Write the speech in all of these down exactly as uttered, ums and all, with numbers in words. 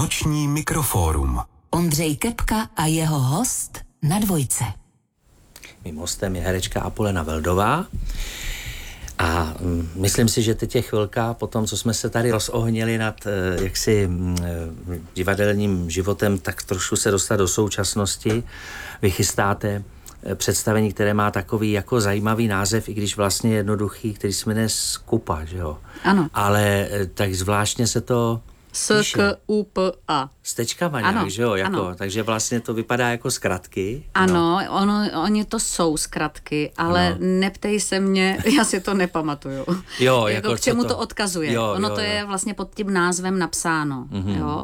Noční mikrofórum. Ondřej Kepka a jeho host na Dvojce. Mým hostem je herečka Apolena Veldová. A myslím si, že teď je chvilka po tom, co jsme se tady rozohnili nad jaksi divadelním životem, tak trošku se dostat do současnosti. Vy chystáte představení, které má takový jako zajímavý název, i když vlastně jednoduchý, který se jmenuje Skupa, že jo? Ano. Ale tak zvláštně se to S K U P A. S tečkama nějak, ano, že jo? Jako, ano. Takže vlastně to vypadá jako zkratky. Ano, no. ono, oni to jsou zkratky, ale ano. Neptej se mě, já si to nepamatuju. Jo, jako, jako k čemu to? to odkazuje. Jo, ono jo, to jo. je vlastně pod tím názvem napsáno. Mm-hmm. Jo.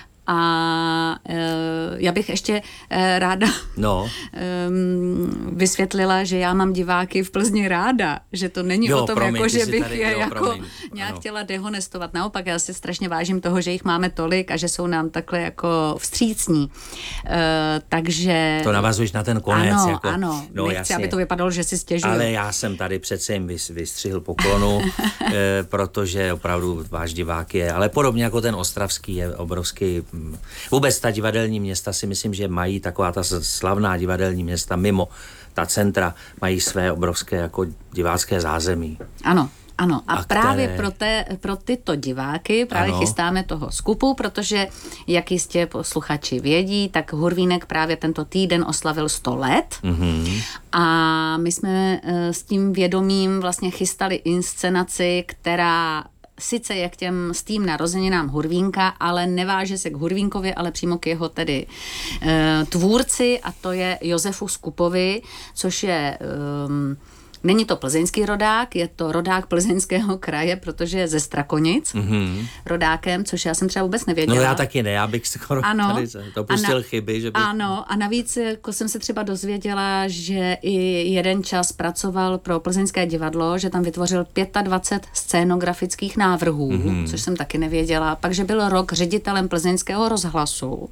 A e, já bych ještě e, ráda no. e, vysvětlila, že já mám diváky v Plzni ráda, že to není jo, o tom, promiň, jako, že bych tady, je jo, jako promiň, nějak ano. chtěla dehonestovat. Naopak, já si strašně vážím toho, že jich máme tolik a že jsou nám takhle jako vstřícní. E, takže... To navazuješ na ten konec. Ano, jako, ano. No, Nechci, jasně. aby to vypadalo, že si stěžuju. Ale já jsem tady přece jim vystřihl poklonu, e, protože opravdu váš divák je, ale podobně jako ten ostravský je obrovský. Vůbec ta divadelní města si myslím, že mají taková ta slavná divadelní města mimo ta centra, mají své obrovské jako divácké zázemí. Ano. Ano, a, a právě které... pro, té, pro tyto diváky právě ano. chystáme toho Skupu, protože, jak jistě posluchači vědí, tak Hurvínek právě tento týden oslavil sto let mm-hmm. a my jsme s tím vědomím vlastně chystali inscenaci, která sice je k těm s tím narozeninám Hurvínka, ale neváže se k Hurvínkovi, ale přímo k jeho tedy e, tvůrci, a to je Josefu Skupovi, což je... E, Není to plzeňský rodák, je to rodák Plzeňského kraje, protože je ze Strakonic mm-hmm. rodákem, což já jsem třeba vůbec nevěděla. No já taky ne, já bych skoro ano, tady dopustil na, chyby. Že bych... Ano, a navíc jako jsem se třeba dozvěděla, že i jeden čas pracoval pro Plzeňské divadlo, že tam vytvořil dvacet pět scénografických návrhů, mm-hmm. což jsem taky nevěděla. Pak, že byl rok ředitelem Plzeňského rozhlasu.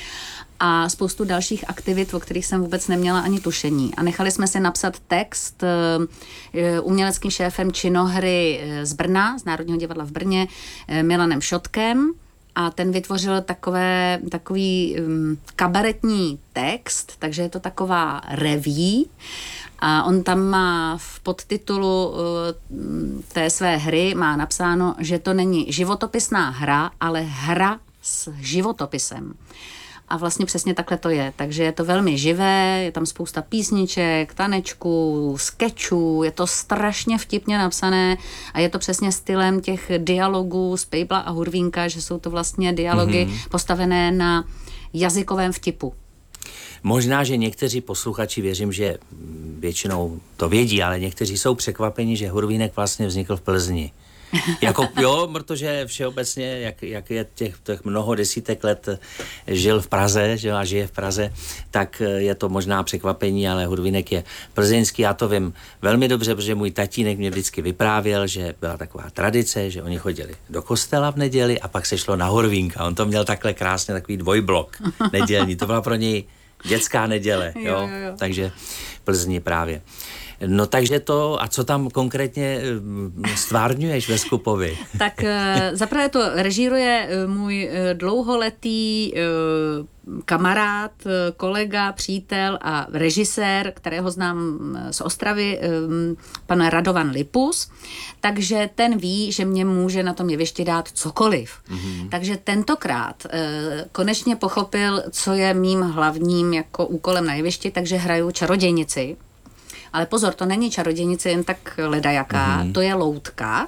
A spoustu dalších aktivit, o kterých jsem vůbec neměla ani tušení. A nechali jsme si napsat text uh, uměleckým šéfem činohry z Brna, z Národního divadla v Brně, uh, Milanem Šotkem. A ten vytvořil takové, takový um, kabaretní text, takže je to taková reví. A on tam má v podtitulu uh, té své hry má napsáno, že to není životopisná hra, ale hra s životopisem. A vlastně přesně takhle to je. Takže je to velmi živé, je tam spousta písniček, tanečků, skečů, je to strašně vtipně napsané a je to přesně stylem těch dialogů z Pejbla a Hurvínka, že jsou to vlastně dialogy mm-hmm. postavené na jazykovém vtipu. Možná, že někteří posluchači, věřím, že většinou to vědí, ale někteří jsou překvapeni, že Hurvínek vlastně vznikl v Plzni. Jako jo, protože všeobecně, jak, jak je těch, těch mnoho desítek let žil v Praze, že a žije v Praze, tak je to možná překvapení, ale Hurvínek je plzeňský, já to vím velmi dobře, protože můj tatínek mě vždycky vyprávěl, že byla taková tradice, že oni chodili do kostela v neděli a pak se šlo na Hurvínka. On to měl takhle krásně, takový dvojblok nedělní, to byla pro něj dětská neděle, jo, jo, jo. Takže Plzni právě. No takže to, a co tam konkrétně stvárňuješ ve Skupovi? Tak zaprvé to režíruje můj dlouholetý kamarád, kolega, přítel a režisér, kterého znám z Ostravy, pan Radovan Lipus, takže ten ví, že mě může na tom jevišti dát cokoliv. Mm-hmm. Takže tentokrát konečně pochopil, co je mým hlavním jako úkolem na jevišti, takže hraju čarodějnici. Ale pozor, to není čarodějnice jen tak ledajaká, mm-hmm. to je loutka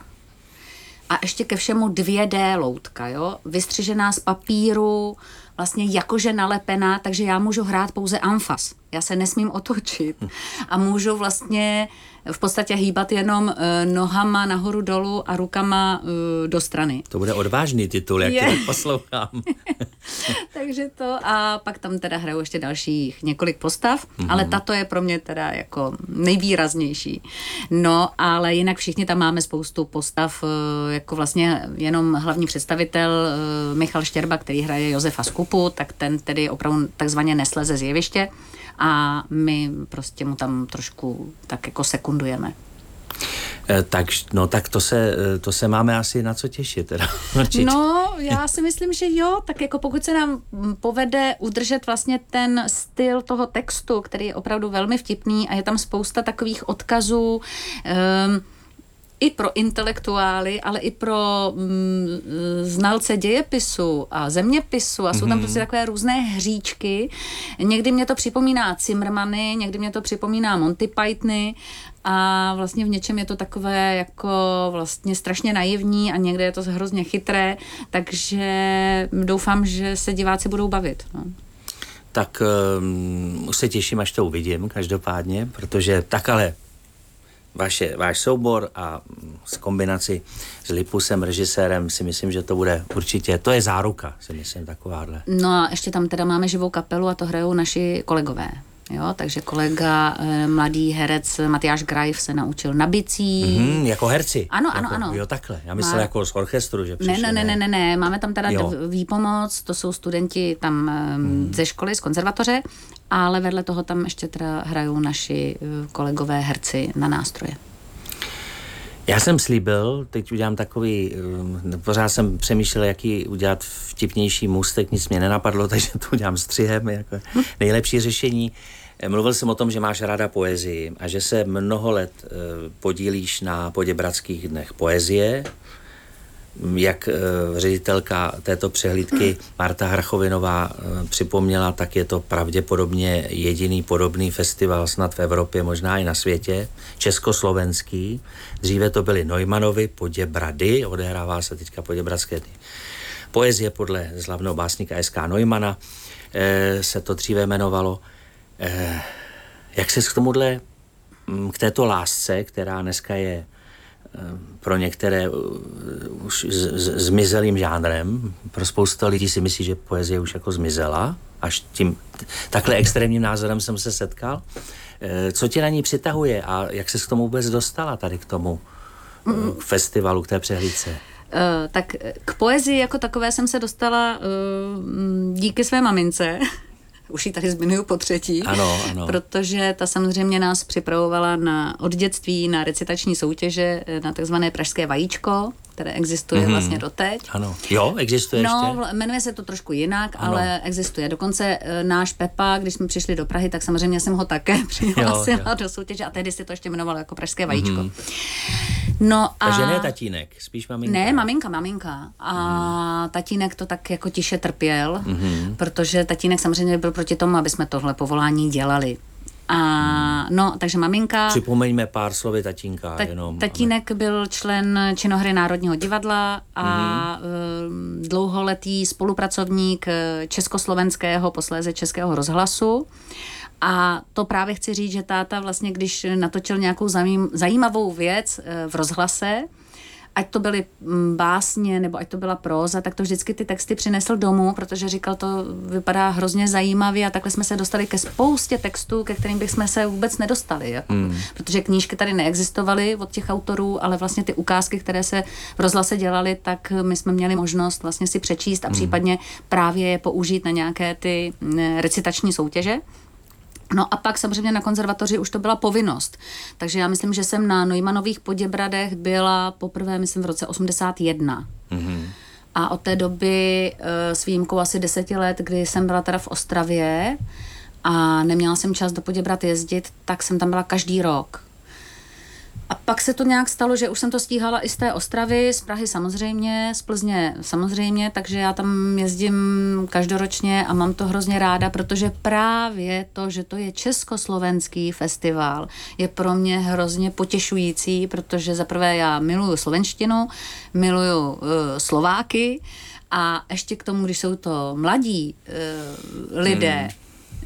a ještě ke všemu dvě dé loutka, jo, vystřižená z papíru, vlastně jakože nalepená, takže já můžu hrát pouze anfas. Já se nesmím otočit a můžu vlastně v podstatě hýbat jenom uh, nohama nahoru dolů a rukama uh, do strany. To bude odvážný titul, jak tě poslouchám. Takže to a pak tam teda hraju ještě dalších několik postav, mm-hmm. ale tato je pro mě teda jako nejvýraznější. No, ale jinak všichni tam máme spoustu postav, uh, jako vlastně jenom hlavní představitel uh, Michal Štěrba, který hraje Josefa Skupu, tak ten tedy opravdu takzvaně nesleze z jeviště a my prostě mu tam trošku tak jako sekundujeme. E, tak, no tak to se, to se máme asi na co těšit. Teda. No, já si myslím, že jo, tak jako pokud se nám povede udržet vlastně ten styl toho textu, který je opravdu velmi vtipný a je tam spousta takových odkazů, um, i pro intelektuály, ale i pro mm, znalce dějepisu a zeměpisu a jsou tam prostě takové různé hříčky. Někdy mě to připomíná Cimrmany, někdy mě to připomíná Monty Pythony a vlastně v něčem je to takové jako vlastně strašně naivní a někde je to hrozně chytré, takže doufám, že se diváci budou bavit. No. Tak um, už se těším, až to uvidím každopádně, protože tak ale Vaše, váš soubor a s kombinaci s Lipusem, režisérem, si myslím, že to bude určitě, to je záruka, si myslím, takováhle. No a ještě tam teda máme živou kapelu a to hrajou naši kolegové. Jo, takže kolega, eh, mladý herec Matyáš Grajf se naučil na bicí. Mm-hmm, jako herci? Ano, jako, ano, ano. Jo, takhle. Já myslel Má... jako z orchestru, že přišli. Ne, ne, ne, ne, ne, máme tam teda jo. výpomoc, to jsou studenti tam mm. ze školy, z konzervatoře, ale vedle toho tam ještě teda hrajou naši kolegové herci na nástroje. Já jsem slíbil, teď udělám takový, pořád jsem přemýšlel, jaký udělat vtipnější můstek, nic mě nenapadlo, takže to udělám střihem, jako nejlepší řešení. Mluvil jsem o tom, že máš ráda poezii a že se mnoho let podílíš na Poděbradských dnech poezie. Jak ředitelka této přehlídky Marta Hrchovinová připomněla, tak je to pravděpodobně jediný podobný festival snad v Evropě, možná i na světě, československý. Dříve to byly Neumannovy Poděbrady, odehrává se teďka Poděbradské dny poezie podle slavného básníka S K Neumana, se to dříve jmenovalo. Jak ses k tomuhle, k této lásce, která dneska je pro některé už zmizelým žánrem, pro spoustu lidí si myslí, že poezie už jako zmizela, až tím takhle extrémním názorem jsem se setkal. Co tě na ní přitahuje a jak ses k tomu vůbec dostala tady k tomu k festivalu, k té přehlídce? Uh, tak k poezii jako takové jsem se dostala uh, díky své mamince. Už ji tady zmiňuji po třetí, ano, ano. Protože ta samozřejmě nás připravovala na, od dětství na recitační soutěže, na takzvané Pražské vajíčko, které existuje mm-hmm. vlastně doteď. Ano, jo, existuje no, ještě? Jmenuje se to trošku jinak, ano. Ale existuje. Dokonce e, náš Pepa, když jsme přišli do Prahy, tak samozřejmě jsem ho také přihlásila jo, jo. do soutěže a tehdy se to ještě jmenovalo jako Pražské vajíčko. Mm-hmm. No a... Takže ne tatínek, spíš maminka. Ne, maminka, maminka. A mm. tatínek to tak jako tiše trpěl, mm-hmm. protože tatínek samozřejmě byl proti tomu, aby jsme tohle povolání dělali. A no, takže maminka... Připomeňme pár slovy tatínka. Ta, jenom, tatínek ale... byl člen činohry Národního divadla a mm. e, dlouholetý spolupracovník československého, posléze Českého rozhlasu. A to právě chci říct, že táta vlastně, když natočil nějakou zajímavou věc v rozhlase, ať to byly básně, nebo ať to byla próza, tak to vždycky ty texty přinesl domů, protože říkal, to vypadá hrozně zajímavě a takhle jsme se dostali ke spoustě textů, ke kterým bychom se vůbec nedostali. Jako. Mm. Protože knížky tady neexistovaly od těch autorů, ale vlastně ty ukázky, které se v rozhlase dělaly, tak my jsme měli možnost vlastně si přečíst a mm. případně právě je použít na nějaké ty recitační soutěže. No a pak samozřejmě na konzervatoři už to byla povinnost. Takže já myslím, že jsem na Neumannových Poděbradech byla poprvé, myslím, v roce osmdesát jedna. Mm-hmm. A od té doby s výjimkou asi deseti let, kdy jsem byla teda v Ostravě a neměla jsem čas do Poděbrad jezdit, tak jsem tam byla každý rok. A pak se to nějak stalo, že už jsem to stíhala i z té Ostravy, z Prahy samozřejmě, z Plzně samozřejmě, takže já tam jezdím každoročně a mám to hrozně ráda, protože právě to, že to je československý festival, je pro mě hrozně potěšující, protože zaprvé já miluju slovenštinu, miluju uh, Slováky a ještě k tomu, když jsou to mladí uh, lidé, hmm.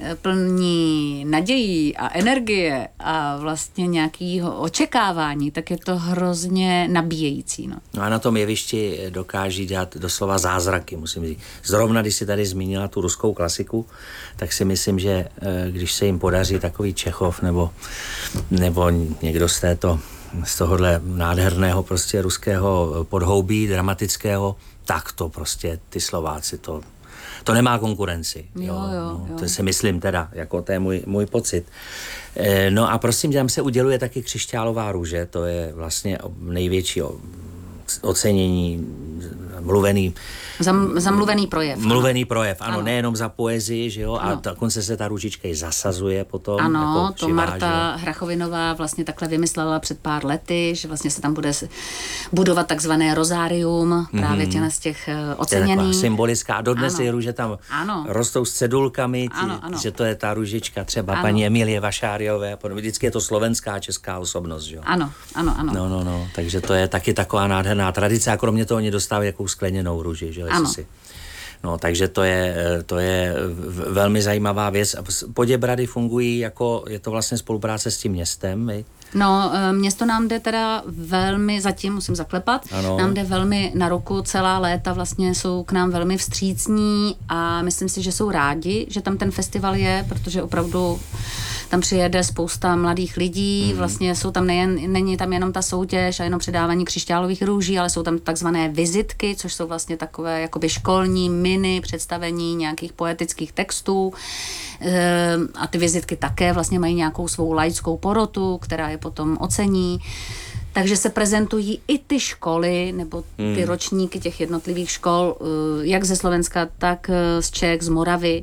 plní nadějí a energie a vlastně nějakého očekávání, tak je to hrozně nabíjející. No. no a na tom jevišti dokáží dělat doslova zázraky, musím říct. Zrovna, když si tady zmínila tu ruskou klasiku, tak si myslím, že když se jim podaří takový Čechov nebo, nebo někdo z této z tohohle nádherného prostě ruského podhoubí, dramatického, tak to prostě ty Slováci to to nemá konkurenci. Jo, jo, no, jo. To si myslím teda, jako to je můj, můj pocit. E, no a prosím, tam se uděluje taky křišťálová růže, to je vlastně největší ocenění, mluvený... Zam, zamluvený projev. Mluvený ano. projev, ano, ano, ano. nejenom za poezii, že jo, ano. A dokonce se ta růžička i zasazuje potom. Ano, jako to přivá, Marta Hrachovinová vlastně takhle vymyslela před pár lety, že vlastně se tam bude budovat takzvané rozárium právě mm. těchto z těch oceněných. To je taková symbolická, a dodnes ano. je růže tam ano. rostou s cedulkami, tí, ano, ano. že to je ta růžička třeba ano. paní Emilie Vašáriové, vždycky je to slovenská česká osobnost, že jo. Ano, ano, ano. No, no, no, takže to je taky taková nádherná tradice a kromě toho oni dostávají jakou skleněnou růži, že jo, ano. si. No, takže to je, to je velmi zajímavá věc. Poděbrady fungují jako, je to vlastně spolupráce s tím městem, my? No, město nám jde teda velmi, zatím musím zaklepat, ano. nám jde velmi na ruku, celá léta vlastně jsou k nám velmi vstřícní a myslím si, že jsou rádi, že tam ten festival je, protože opravdu tam přijede spousta mladých lidí, mm. vlastně jsou tam nejen, není tam jenom ta soutěž a jenom předávání křišťálových růží, ale jsou tam takzvané vizitky, což jsou vlastně takové jakoby školní mini představení nějakých poetických textů e, a ty vizitky také vlastně mají nějakou svou laickou porotu, která je potom ocení. Takže se prezentují i ty školy, nebo ty hmm. ročníky těch jednotlivých škol, jak ze Slovenska, tak z Čech, z Moravy.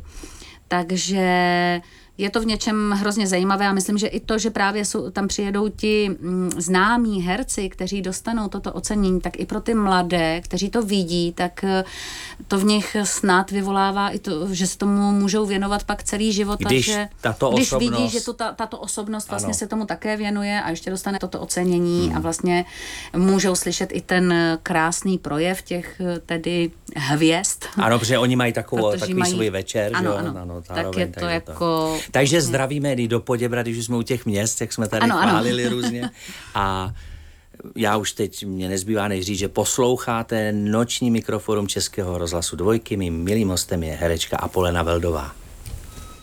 Takže je to v něčem hrozně zajímavé a myslím, že i to, že právě jsou, tam přijedou ti mm, známí herci, kteří dostanou toto ocenění, tak i pro ty mladé, kteří to vidí, tak to v nich snad vyvolává i to, že se tomu můžou věnovat pak celý život. Když, že, tato když osobnost... vidí, že to, ta, tato osobnost vlastně ano. se tomu také věnuje a ještě dostane toto ocenění hmm. a vlastně můžou slyšet i ten krásný projev těch tedy hvězd. Ano, protože oni mají takovou, takový mají... svůj večer, ano, že? Ano. Ano, zároveň, tak je to jako... To... Takže zdravíme i do Poděbrady, když jsme u těch měst, jak jsme tady ano, chválili ano. různě. A já už teď mě nezbývá než říct, že posloucháte noční mikroforum Českého rozhlasu Dvojky. Mým milým hostem je herečka Apolena Veldová.